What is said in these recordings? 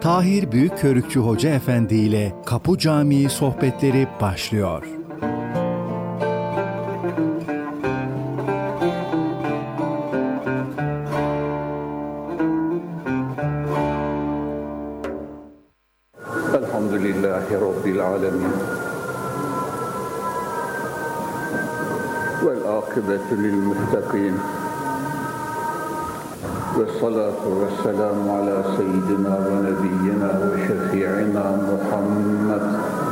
Tahir Büyükkörükçü Hoca Efendi ile Kapı Camii sohbetleri başlıyor. Elhamdülillahi Rabbil alemin. Vel akıbetu lil muttaqin. Ve salatu ve selamu ala seyyidina ve nebiyyina ve şefi'ina Muhammed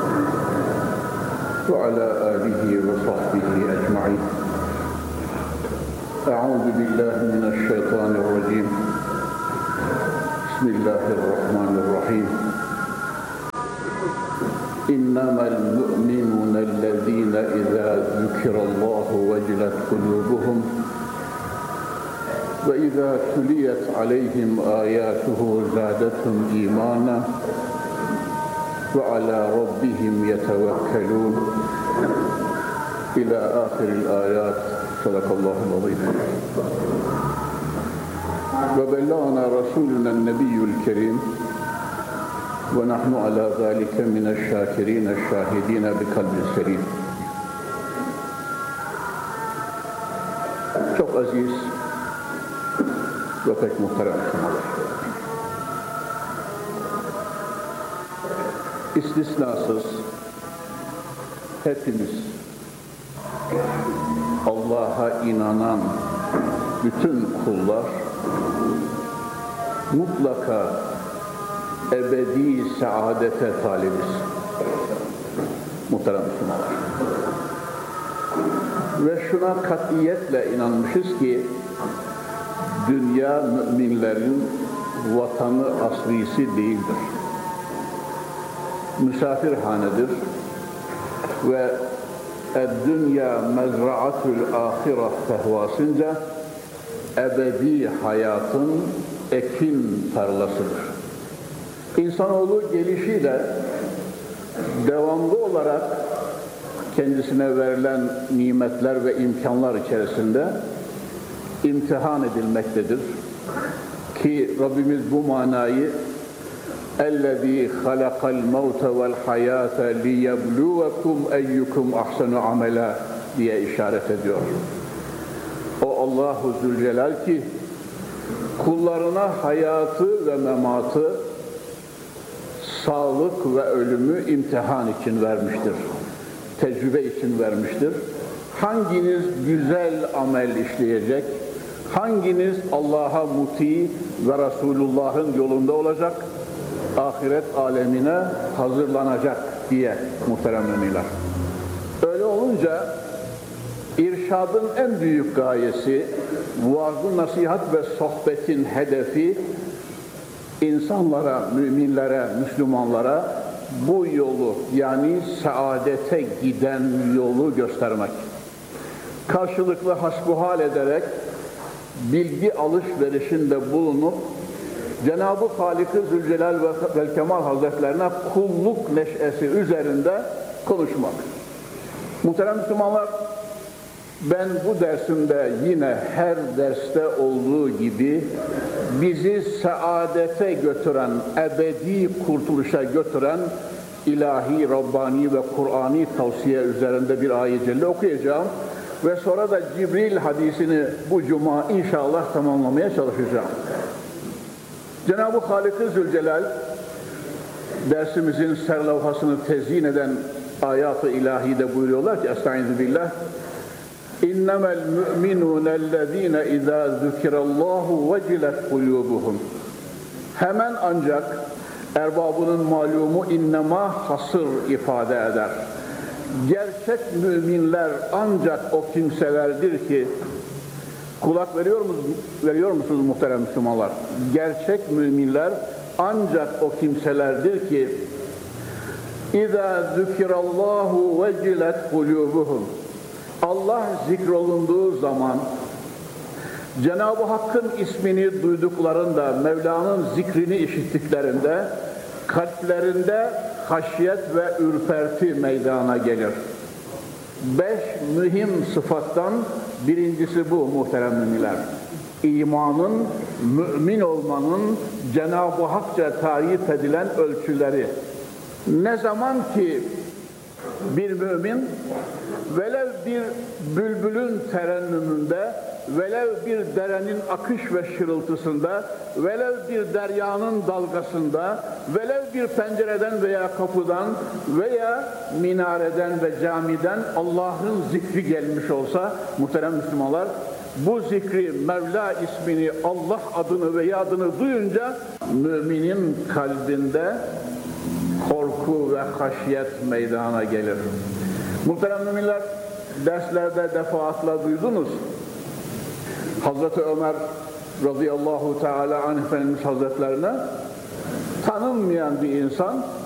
ve ala alihi ve sahbihi ecma'in. Euzu billahi mineşşeytanirracim. Bismillahirrahmanirrahim. İnnemel mu'minûnellezîne izâ zükirallâhu vecilet kulûbuhum ve izâ tuliyet aleyhim âyâtuhu zâdethum îmâna ve alâ rabbihim yetevekkelûn ilâ âhiril âyât. Sadakallâhul azîm. Ve bellâna rasûlünen nebiyyül kerîm ve nahnu alâ zâlike mineşşâkirîne şâhidîne bi kalbin selîm. Çok aziz ve pek muhterem Müslümanlar. İstisnasız hepimiz Allah'a inanan bütün kullar mutlaka ebedi saadete talibiz. Muhterem Müslümanlar. Ve şuna katiyetle inanmışız ki dünya müminlerin vatanı aslisi değildir. Misafirhanedir ve dünya mezra'atul ahire fehvasınca ebedi hayatın ekin tarlasıdır. İnsanoğlu gelişiyle devamlı olarak kendisine verilen nimetler ve imkanlar içerisinde imtihan edilmektedir. Ki Rabbimiz bu manayı اَلَّذ۪ي خَلَقَ الْمَوْتَ وَالْحَيَاةَ لِيَبْلُوَكُمْ اَيُّكُمْ اَحْسَنُ عَمَلًا diye işaret ediyor. O Allahu Zülcelal ki kullarına hayatı ve mematı, sağlık ve ölümü imtihan için vermiştir. Tecrübe için vermiştir. Hanginiz güzel amel işleyecek, hanginiz Allah'a muti ve Resulullah'ın yolunda olacak, ahiret alemine hazırlanacak diye muhterem müminler. Öyle olunca irşadın en büyük gayesi, vaaz-ı nasihat ve sohbetin hedefi insanlara, müminlere, Müslümanlara bu yolu, yani saadete giden yolu göstermek. Karşılıklı hasbuhal ederek bilgi alışverişinde bulunup Cenab-ı Halik-i Zülcelal ve Kemal Hazretlerine kulluk neşesi üzerinde konuşmak. Muhterem Müslümanlar, ben bu dersimde yine her derste olduğu gibi bizi saadete götüren, ebedi kurtuluşa götüren ilahi, Rabbani ve Kur'ani tavsiye üzerinde bir ayet-i celle okuyacağım. Ve sonra da Cibril hadisini bu cuma inşallah tamamlamaya çalışacağım. Cenab-ı Halik-i Zülcelal dersimizin serlevhasını tezyin eden ayat-ı ilahide buyuruyorlar ki Estaizu billah İnnemel mü'minûnellezîne izâ zükirallâhu vecilet kulûbuhum. Hemen ancak erbabının malumu innema hasır ifade eder. Gerçek müminler ancak o kimselerdir ki, kulak veriyor musunuz muhterem Müslümanlar? Gerçek müminler ancak o kimselerdir ki İzâ zükirallâhu vecilet kulûbuhum. Allah zikrolunduğu zaman Cenab-ı Hakk'ın ismini duyduklarında, Mevla'nın zikrini işittiklerinde kalplerinde haşyet ve ürperti meydana gelir. 5 mühim sıfattan birincisi bu muhterem müminler. İmanın mümin olmanın Cenab-ı Hak'ça tarif edilen ölçüleri. Ne zaman ki bir mümin velev bir bülbülün terennümünde, velev bir derenin akış ve şırıltısında, velev bir deryanın dalgasında, velev bir pencereden veya kapıdan veya minareden ve camiden Allah'ın zikri gelmiş olsa, muhterem Müslümanlar, bu zikri, Mevla ismini, Allah adını ve yadını duyunca müminin kalbinde korku ve haşyet meydana gelir. Muhterem müminler, derslerde defaatla duydunuz. Hazreti Ömer radıyallahu teala anh Efendimiz Hazretlerine tanınmayan bir insan